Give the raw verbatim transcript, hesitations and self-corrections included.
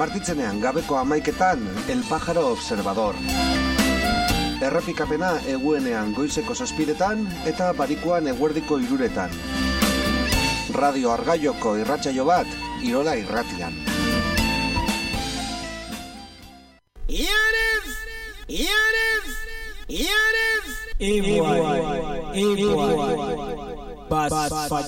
Martitzenean gabeko amaiketan, El Pájaro Observador. Errepikapena eguenean goizeko zazpiretan eta barikuan eguerdiko hiruretan. Radio Argaioko irratsaio bat, Irola Irratian. Yarez! Yarez! Yarez! Igual, igual, igual. Bas,